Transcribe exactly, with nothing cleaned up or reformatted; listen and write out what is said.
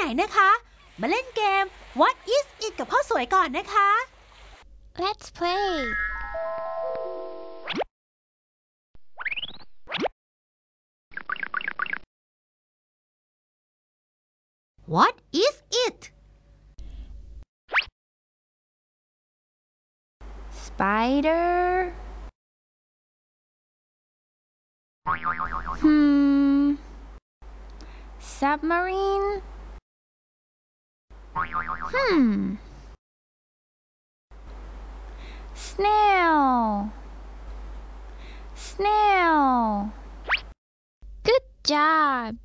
นนะคะ มาเล่นเกม What is it กับพ่อสวยก่อนนะคะ Let's play. What is it? Spider. Hmm. Submarine. Hmm. Snail. Snail. Good job.